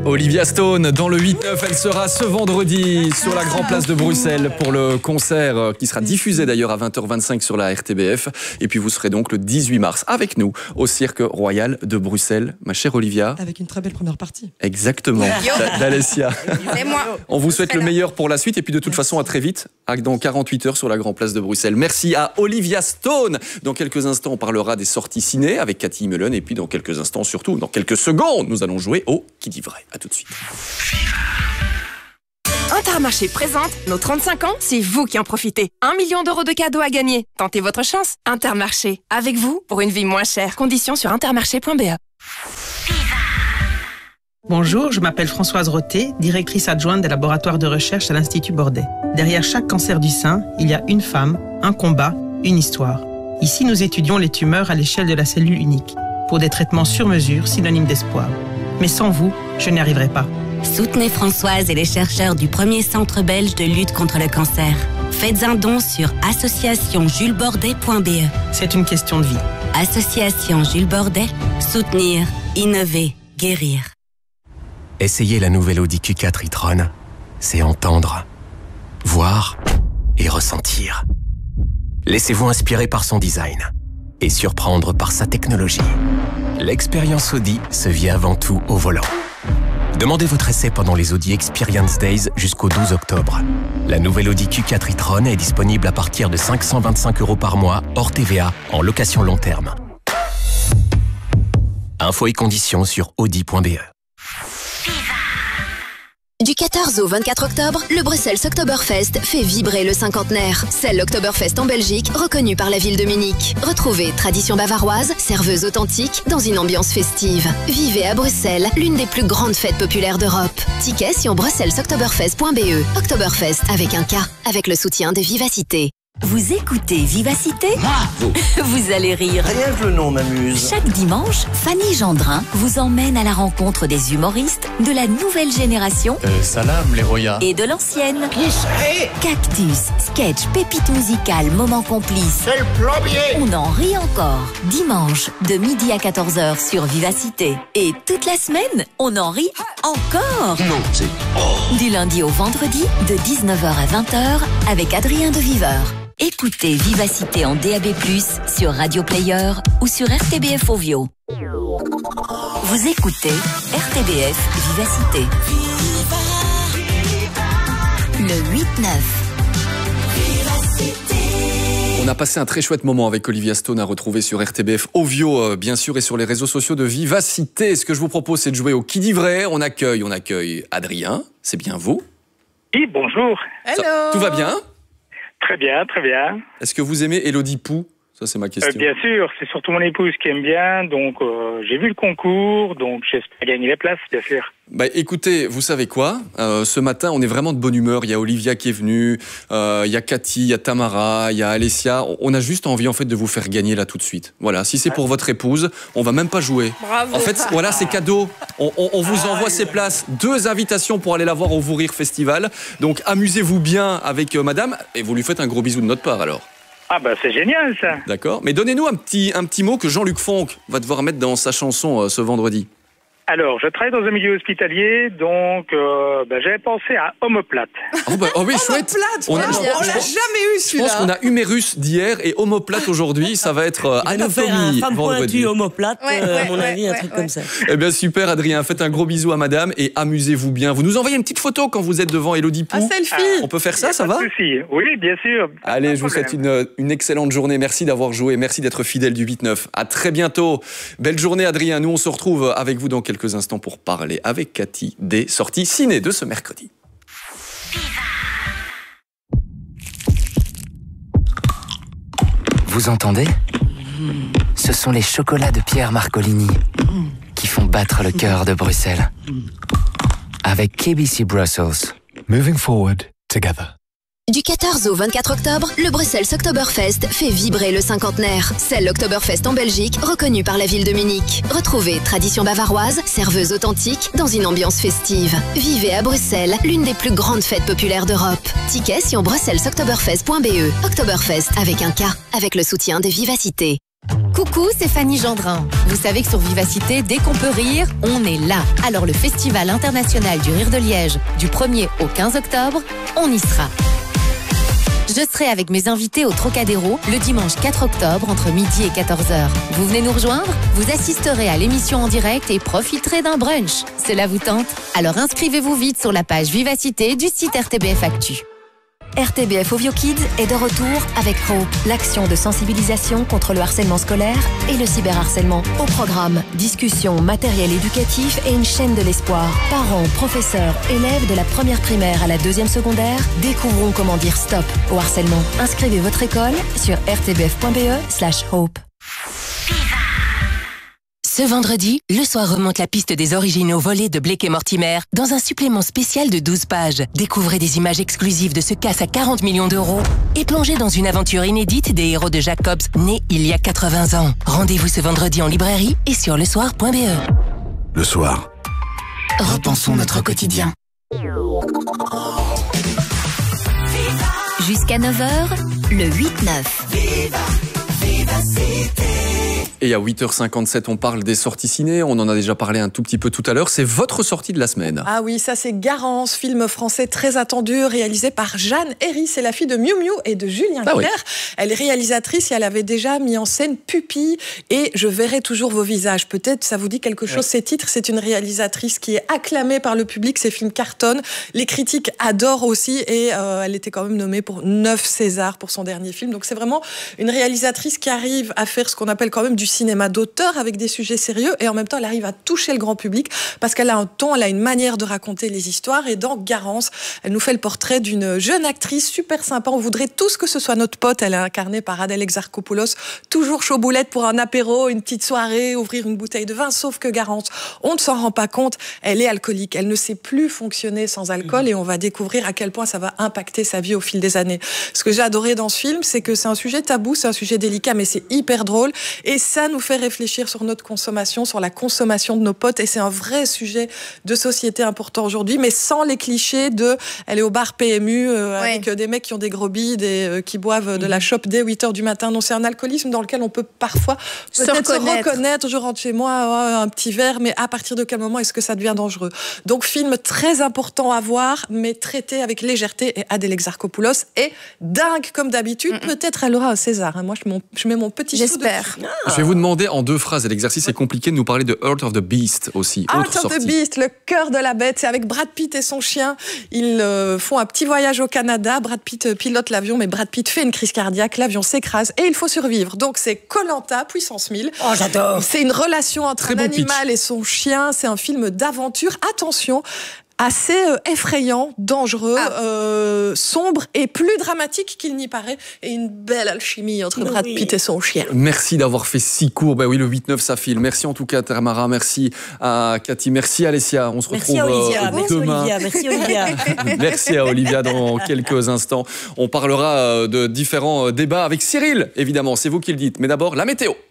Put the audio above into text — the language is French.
Olivia Stone dans le 8-9, elle sera ce vendredi sur la Grand Place de Bruxelles pour le concert qui sera diffusé d'ailleurs à 20h25 sur la RTBF. Et puis vous serez donc le 18 mars avec nous au Cirque Royal de Bruxelles, ma chère Olivia. Avec une très belle première partie. Exactement, d'Alessia. C'est moi. On vous souhaite le meilleur pour la suite et puis de toute façon à très vite, dans 48 heures sur la Grand Place de Bruxelles. Merci à Olivia Stone. Dans quelques instants, on parlera des sorties ciné avec Cathy Mullen et puis dans quelques instants, surtout dans quelques secondes, nous allons jouer au Qui dit vrai. À tout de suite. Intermarché présente nos 35 ans, c'est vous qui en profitez. 1 million d'euros de cadeaux à gagner. Tentez votre chance. Intermarché, avec vous pour une vie moins chère. Conditions sur intermarché.be. Bonjour, je m'appelle Françoise Roté, directrice adjointe des laboratoires de recherche à l'Institut Bordet. Derrière chaque cancer du sein, il y a une femme, un combat, une histoire. Ici, nous étudions les tumeurs à l'échelle de la cellule unique, pour des traitements sur mesure, synonymes d'espoir. Mais sans vous, je n'y arriverai pas. Soutenez Françoise et les chercheurs du premier centre belge de lutte contre le cancer. Faites un don sur associationjulesbordet.be. C'est une question de vie. Association Jules Bordet, soutenir, innover, guérir. Essayer la nouvelle Audi Q4 e-tron, c'est entendre, voir et ressentir. Laissez-vous inspirer par son design et surprendre par sa technologie. L'expérience Audi se vit avant tout au volant. Demandez votre essai pendant les Audi Experience Days jusqu'au 12 octobre. La nouvelle Audi Q4 e-tron est disponible à partir de 525 € par mois, hors TVA, en location long terme. Infos et conditions sur audi.be. Du 14 au 24 octobre, le Bruxelles Oktoberfest fait vibrer le cinquantenaire. C'est l'Oktoberfest en Belgique, reconnu par la ville de Munich. Retrouvez tradition bavaroise, serveuse authentique, dans une ambiance festive. Vivez à Bruxelles, l'une des plus grandes fêtes populaires d'Europe. Tickets sur bruxellesoktoberfest.be. Oktoberfest avec un K, avec le soutien de Vivacité. Vous écoutez Vivacité ? Vous allez rire. Rien que le nom m'amuse. Chaque dimanche, Fanny Gendrin vous emmène à la rencontre des humoristes de la nouvelle génération Salam, les Roya. et de l'ancienne. Qui c'est? Cactus, sketch, pépite musicale, moment complice. C'est le plombier. On en rit encore. Dimanche, de midi à 14h sur Vivacité. Et toute la semaine, on en rit encore. Non, c'est... Du lundi au vendredi, de 19h à 20h, avec Adrien de Viveur. Écoutez Vivacité en DAB+, sur Radio Player ou sur RTBF Ovio. Vous écoutez RTBF Vivacité. Le 8-9. On a passé un très chouette moment avec Olivia Stone à retrouver sur RTBF Ovio, bien sûr, et sur les réseaux sociaux de Vivacité. Ce que je vous propose, c'est de jouer au Qui dit vrai. On accueille Adrien. C'est bien vous? Oui, bonjour. Hello. Tout va bien? Très bien, très bien. Est-ce que vous aimez Élodie Pou? Ça, c'est ma question. Bien sûr, c'est surtout mon épouse qui aime bien, donc j'ai vu le concours, donc j'espère gagner les places, bien sûr. Bah, écoutez, vous savez quoi? Ce matin, on est vraiment de bonne humeur. Il y a Olivia qui est venue, il y a Cathy, il y a Tamara, il y a Alessia. On a juste envie, en fait, de vous faire gagner là tout de suite. Voilà, si c'est pour votre épouse, on va même pas jouer. Bravo. En fait, voilà, c'est cadeau. On vous envoie ces places. 2 invitations pour aller la voir au Vous Rire Festival. Donc, amusez-vous bien avec madame et vous lui faites un gros bisou de notre part, alors. Ah bah c'est génial ça. D'accord? Mais donnez-nous un petit mot que Jean-Luc Fonck va devoir mettre dans sa chanson ce vendredi. Alors, je travaille dans un milieu hospitalier, donc j'avais pensé à omoplate. Oh oui, chouette. On l'a jamais eu Je celui-là. pense qu'on a humérus d'hier et omoplate aujourd'hui. Ça va être anatomie femme vendredi. pointue, omoplate, à mon avis, un truc comme ça. Eh bien super Adrien, faites un gros bisou à madame et amusez-vous bien. Vous nous envoyez une petite photo quand vous êtes devant Élodie Pou. Un selfie. On peut faire ça, ça va? Pas de souci. Oui, bien sûr. Allez, je vous souhaite une excellente journée. Merci d'avoir joué, merci d'être fidèle du 8-9. À très bientôt. Belle journée Adrien. Nous on se retrouve avec vous dans quelques instants pour parler avec Cathy des sorties ciné de ce mercredi. Vous entendez? Ce sont les chocolats de Pierre Marcolini qui font battre le cœur de Bruxelles. Avec KBC Brussels. Moving forward together. Du 14 au 24 octobre, le Bruxelles Oktoberfest fait vibrer le cinquantenaire. C'est l'Oktoberfest en Belgique, reconnu par la ville de Munich. Retrouvez tradition bavaroise, serveuse authentique, dans une ambiance festive. Vivez à Bruxelles, l'une des plus grandes fêtes populaires d'Europe. Tickets sur bruxellesoktoberfest.be. Oktoberfest avec un K, avec le soutien de Vivacité. Coucou, c'est Fanny Gendrin. Vous savez que sur Vivacité, dès qu'on peut rire, on est là. Alors le Festival international du rire de Liège, du 1er au 15 octobre, on y sera. Je serai avec mes invités au Trocadéro le dimanche 4 octobre entre midi et 14h. Vous venez nous rejoindre? Vous assisterez à l'émission en direct et profiterez d'un brunch. Cela vous tente? Alors inscrivez-vous vite sur la page Vivacité du site RTBF Actu. RTBF Ovio Kids est de retour avec Hope, l'action de sensibilisation contre le harcèlement scolaire et le cyberharcèlement. Au programme, discussions, matériel éducatif et une chaîne de l'espoir. Parents, professeurs, élèves de la première primaire à la deuxième secondaire découvrons comment dire stop au harcèlement. Inscrivez votre école sur rtbf.be/hope. Ce vendredi, Le Soir remonte la piste des originaux volés de Blake et Mortimer dans un supplément spécial de 12 pages. Découvrez des images exclusives de ce casse à 40 millions d'euros et plongez dans une aventure inédite des héros de Jack Cobbs, nés il y a 80 ans. Rendez-vous ce vendredi en librairie et sur lesoir.be. Le Soir. Repensons notre quotidien. Jusqu'à 9h, le 8-9. Et à 8h57, on parle des sorties ciné. On en a déjà parlé un tout petit peu tout à l'heure. C'est votre sortie de la semaine. Ah oui, ça c'est Garance, film français très attendu, réalisé par Jeanne Herry. C'est la fille de Miu Miu et de Julien Clerc. Oui. Elle est réalisatrice et elle avait déjà mis en scène Pupille et Je verrai toujours vos visages. Peut-être ça vous dit quelque chose, ces titres. C'est une réalisatrice qui est acclamée par le public. Ses films cartonnent. Les critiques adorent aussi et elle était quand même nommée pour 9 Césars pour son dernier film. Donc c'est vraiment une réalisatrice qui arrive à faire ce qu'on appelle quand même du cinéma d'auteur avec des sujets sérieux et en même temps elle arrive à toucher le grand public parce qu'elle a un ton, elle a une manière de raconter les histoires et dans Garance, elle nous fait le portrait d'une jeune actrice super sympa. On voudrait tous que ce soit notre pote. Elle est incarnée par Adèle Exarchopoulos, toujours chaud boulette pour un apéro, une petite soirée, ouvrir une bouteille de vin, sauf que Garance, on ne s'en rend pas compte, elle est alcoolique, elle ne sait plus fonctionner sans alcool et on va découvrir à quel point ça va impacter sa vie au fil des années. Ce que j'ai adoré dans ce film, c'est que c'est un sujet tabou, c'est un sujet délicat mais c'est hyper drôle et ça nous fait réfléchir sur notre consommation, sur la consommation de nos potes et c'est un vrai sujet de société important aujourd'hui, mais sans les clichés de elle est au bar PMU avec des mecs qui ont des gros bides et qui boivent de la chope dès 8h du matin. Non, c'est un alcoolisme dans lequel on peut parfois peut-être se reconnaître. Je rentre chez moi, un petit verre, mais à partir de quel moment est-ce que ça devient dangereux? Donc film très important à voir, mais traité avec légèreté et Adèle Exarchopoulos est dingue comme d'habitude. Peut-être elle aura un César. Moi, je mets mon petit sou dessus. Je vais vous demander en 2 phrases, et l'exercice est compliqué, de nous parler de Heart of the Beast aussi. Heart of the Beast, le cœur de la bête, c'est avec Brad Pitt et son chien. Ils font un petit voyage au Canada. Brad Pitt pilote l'avion, mais Brad Pitt fait une crise cardiaque, l'avion s'écrase et il faut survivre. Donc c'est Koh-Lanta, puissance 1000. Oh, j'adore. C'est une relation entre un animal et son chien. C'est un film d'aventure. Attention, assez effrayant, dangereux, sombre et plus dramatique qu'il n'y paraît. Et une belle alchimie entre Brad Pitt et son chien. Merci d'avoir fait si court. Ben oui, le 8-9, ça file. Merci en tout cas, Tamara. Merci à Cathy. Merci Alessia. On se retrouve demain. Merci Olivia. Merci à Olivia dans quelques instants. On parlera de différents débats avec Cyril, évidemment. C'est vous qui le dites. Mais d'abord, la météo.